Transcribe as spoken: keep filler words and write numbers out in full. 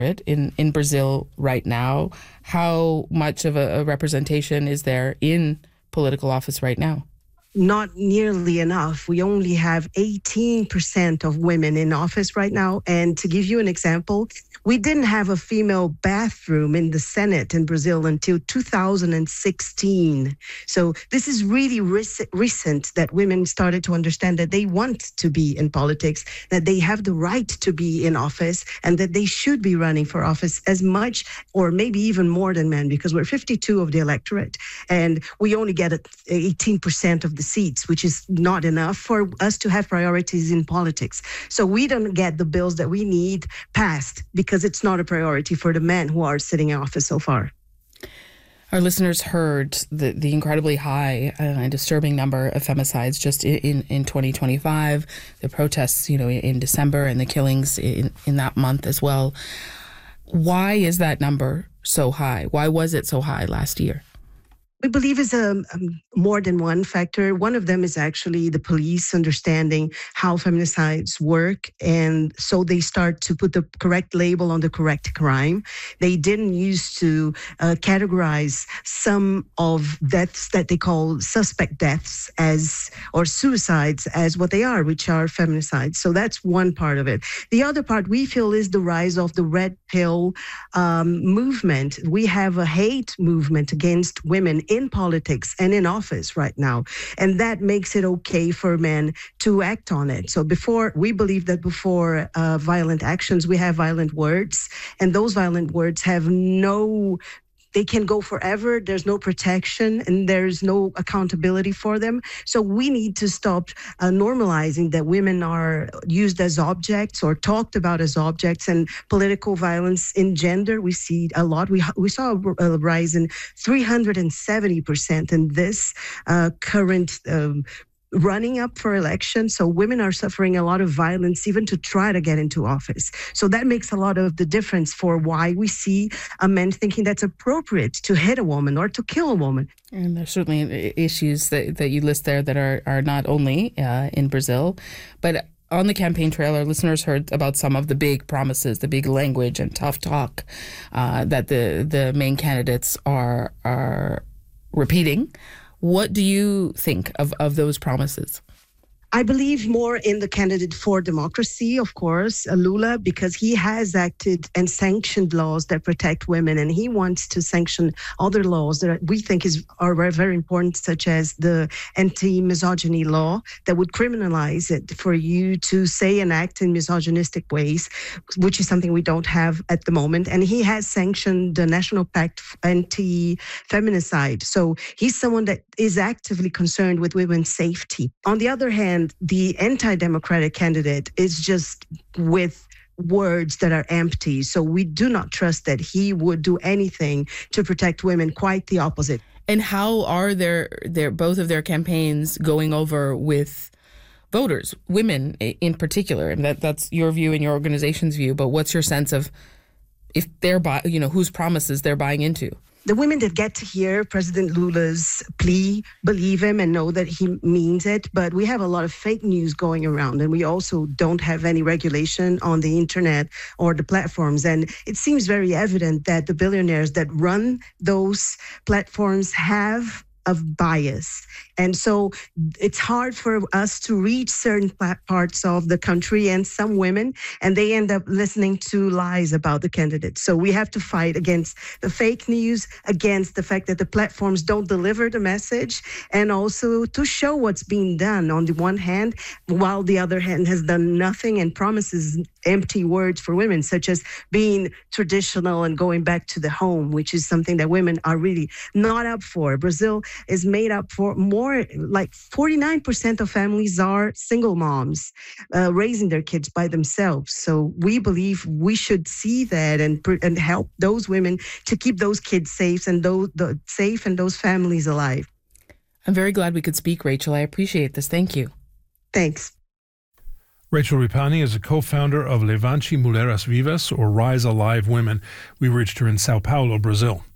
in, in Brazil right now. How much of a, a representation is there in political office right now? Not nearly enough. We only have eighteen percent of women in office right now. And to give you an example, we didn't have a female bathroom in the Senate in Brazil until two thousand sixteen. So this is really rec- recent that women started to understand that they want to be in politics, that they have the right to be in office, and that they should be running for office as much or maybe even more than men, because we're fifty-two of the electorate and we only get eighteen percent of the seats, which is not enough for us to have priorities in politics. So we don't get the bills that we need passed because it's not a priority for the men who are sitting in office so far. Our listeners heard the, the incredibly high uh, and disturbing number of femicides just in, in twenty twenty-five, the protests, you know, in December and the killings in, in that month as well. Why is that number so high? Why was it so high last year? We believe is a, a more than one factor. One of them is actually the police understanding how feminicides work, and so they start to put the correct label on the correct crime. They didn't used to uh, categorize some of deaths that they call suspect deaths as or suicides as what they are, which are feminicides. So that's one part of it. The other part we feel is the rise of the red pill um, movement. We have a hate movement against women in politics and in office right now. And that makes it okay for men to act on it. So before, we believe that before uh, violent actions, we have violent words. And those violent words have no, they can go forever. There's no protection and there's no accountability for them. So we need to stop uh, normalizing that women are used as objects or talked about as objects. And political violence in gender, we see a lot. We we saw a, a rise in three hundred seventy percent in this uh, current um, running up for election. So women are suffering a lot of violence even to try to get into office. So that makes a lot of the difference for why we see a man thinking that's appropriate to hit a woman or to kill a woman. And there's certainly issues that, that you list there that are, are not only uh, in Brazil, but on the campaign trail, our listeners heard about some of the big promises, the big language and tough talk uh, that the, the main candidates are are repeating. What do you think of, of those promises? I believe more in the candidate for democracy, of course, Lula, because he has acted and sanctioned laws that protect women, and he wants to sanction other laws that we think is are very important, such as the anti-misogyny law that would criminalize it for you to say and act in misogynistic ways, which is something we don't have at the moment. And he has sanctioned the National Pact Anti-Feminicide. So he's someone that is actively concerned with women's safety. On the other hand, the anti-democratic candidate is just with words that are empty. So we do not trust that he would do anything to protect women, quite the opposite. And how are their, their both of their campaigns going over with voters, women in particular? And that, that's your view and your organization's view, but what's your sense of if they're, buy, you know, whose promises they're buying into? The women that get to hear President Lula's plea believe him and know that he means it, but we have a lot of fake news going around, and we also don't have any regulation on the internet or the platforms. And it seems very evident that the billionaires that run those platforms have of bias. And so it's hard for us to reach certain parts of the country and some women, and they end up listening to lies about the candidates. So we have to fight against the fake news, against the fact that the platforms don't deliver the message, and also to show what's being done on the one hand, while the other hand has done nothing and promises empty words for women, such as being traditional and going back to the home, which is something that women are really not up for. Brazil is made up for more, like forty-nine percent of families are single moms uh, raising their kids by themselves. So we believe we should see that and and help those women to keep those kids safe and those the, safe and those families alive. I'm very glad we could speak, Rachel. I appreciate this. Thank you. Thanks. Rachel Ripani is a co-founder of Levante Mulheres Vivas, or Rise Alive Women. We reached her in Sao Paulo, Brazil.